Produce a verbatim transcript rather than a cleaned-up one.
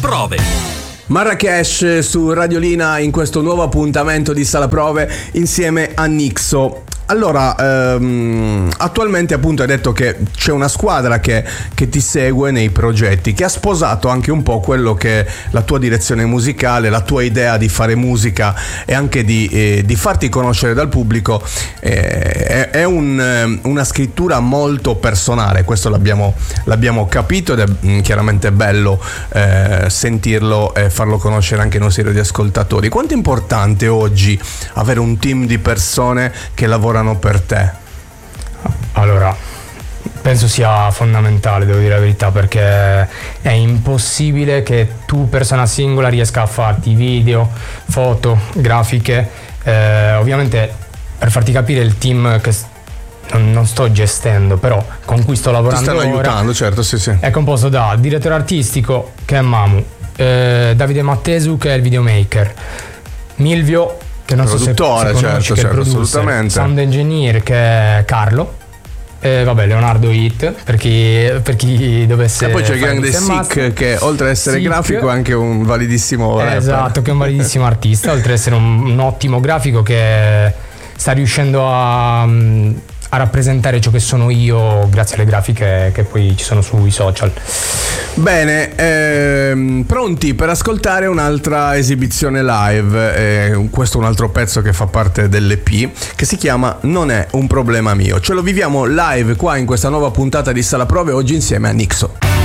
Prove. Marrakesh su Radiolina in questo nuovo appuntamento di Sala Prove insieme a Nixo. Allora, ehm, attualmente appunto hai detto che c'è una squadra che, che ti segue nei progetti, che ha sposato anche un po' quello che è la tua direzione musicale, la tua idea di fare musica e anche di, eh, di farti conoscere dal pubblico. Eh, è è un, una scrittura molto personale, questo l'abbiamo, l'abbiamo capito ed è mh, chiaramente bello eh, sentirlo e farlo conoscere anche ai nostri radioascoltatori. Quanto è importante oggi avere un team di persone che lavorano per te? Allora, penso sia fondamentale, devo dire la verità, perché è impossibile che tu, persona singola, riesca a farti video, foto, grafiche. Eh, ovviamente, per farti capire, il team che non, non sto gestendo, però con cui sto lavorando ti stanno ora, aiutando, certo, sì, sì. è composto da direttore artistico, che è Mamu, eh, Davide Mattesu, che è il videomaker, Milvio, che non so se, se conosci, certo, che certo, è il producer, assolutamente. sound engineer, che è Carlo, e vabbè, Leonardo Hit, per chi, per chi dovesse. E poi c'è il fare grande mix and Sick, master, che oltre ad essere Sick, grafico è anche un validissimo rapper. esatto, che è un validissimo artista, oltre ad essere un, un ottimo grafico che sta riuscendo a, a rappresentare ciò che sono io grazie alle grafiche che poi ci sono sui social. Bene, ehm, pronti per ascoltare un'altra esibizione live, eh, questo è un altro pezzo che fa parte dell'E P, che si chiama Non è un problema mio. Ce lo viviamo live qua in questa nuova puntata di Sala Prove, oggi insieme a Nixo.